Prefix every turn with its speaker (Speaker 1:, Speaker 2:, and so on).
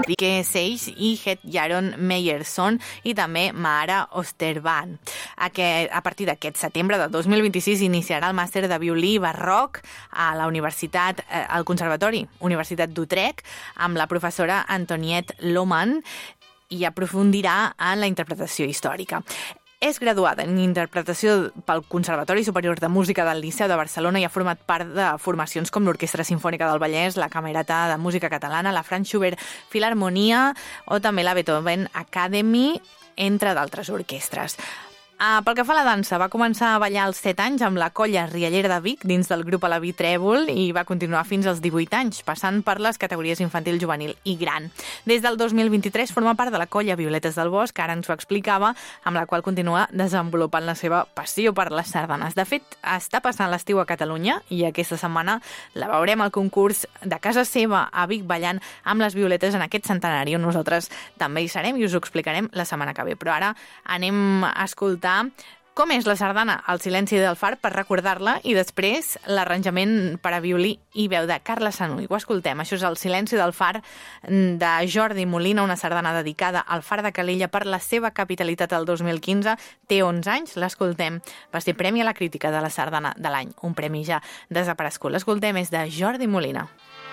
Speaker 1: Rike Seix i Het Jaron Meyerson i també Mara Osterbaan. A partir d'aquest setembre de 2026 iniciarà el màster de violí barroc a la Universitat, al Conservatori Universitat d'Utrecht, amb la professora Antoniette Lohmann, i aprofundirà en la interpretació històrica. És graduada en interpretació pel Conservatori Superior de Música del Liceu de Barcelona i ha format part de formacions com l'Orquestra Simfònica del Vallès, la Camerata de Música Catalana, la Franz Schubert Filharmonia o també la Beethoven Academy, entre d'altres orquestres. Pel que fa a la dansa, va començar a ballar als 7 anys amb la Colla Riallera de Vic dins del grup Alaví Trèvol i va continuar fins als 18 anys, passant per les categories infantil, juvenil i gran. Des del 2023 forma part de la Colla Violetes del Bosc, ara ens ho explicava, amb la qual continua desenvolupant la seva passió per les sardanes. De fet, està passant l'estiu a Catalunya i aquesta setmana la veurem al concurs de casa seva a Vic ballant amb les Violetes en aquest centenari, on nosaltres també hi serem i us ho explicarem la setmana que ve. Però ara anem a escoltar com és la sardana El silenci del far per recordar-la i després l'arranjament per a violí i veu de Carla Sanuy. Ho escoltem, això és El silenci del far de Jordi Molina, una sardana dedicada al far de Calella per la seva capitalitat el 2015. Té 11 anys, l'escoltem. Va ser Premi a la Crítica de la Sardana de l'any, un premi ja desaparegut. L'escoltem, és de Jordi Molina.